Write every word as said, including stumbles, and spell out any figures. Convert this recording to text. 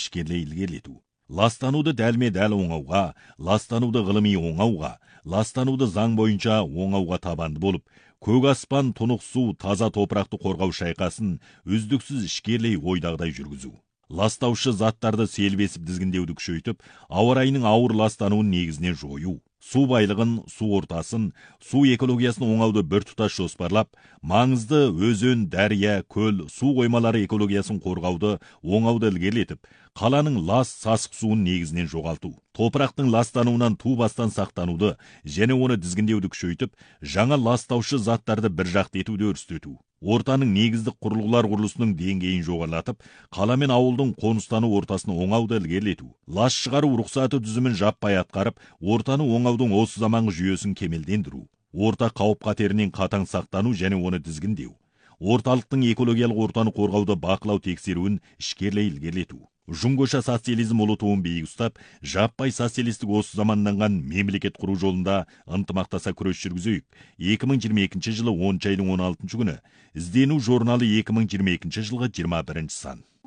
ішкерлей илгерлету. Ластануды дәлме-дәл оңауға, ластануды ғылыми оңауға, ластануды заң бойынша оңауға табанды болып, көк аспан, тұнық су, таза топырақты қорғау шайқасын үздіксіз ішкерлей ойдағыдай жүргізу. Ластаушы заттарды селбесіп дізгіндеуді күшейтіп, ауа райының ауыр ластануын негізінен жою. Су байлығын, су ортасын, су экологиясын оңауды бір тұтас жоспарлап, маңызды өзен, дәрия, көл, су қоймалары экологиясын қорғауды оңауды ілгерілетіп, қаланың лас, сасық суын негізінен жоғалту. Топырақтың ластануынан ту бастан сақтануды және оны дізгіндеуді күшейтіп, жаңа ластаушы заттарды бір жақты етуді өрістету. Ортаның негіздік құрылғылар құрылысының деңгейін жоғарылатып, қала мен ауылдың қоныстану ортасын оңауды ілгерілету. Лас шығару рұқсаты түзімін жаппай атқарып, ортаны оңаудың осы заманғы жүйесін кемелдендіру. Орта қауіп қатерінен қатаң сақтану және оны дізгіндеу. Орталықтың экологиялық ортаны қорғауды бақылау тексеруін ішкерлей ілгерілету. Жұңгоша социализм ұлы туын биік ұстап, жаппай социалистік осы заманнанған мемлекет құру жолында ынтымақтаса күрес жүргізейік. екі мың жиырма екінші жылы оныншы айдың он алтыншы күні іздену журналы екі мың жиырма екінші жылғы жиырма бірінші сан.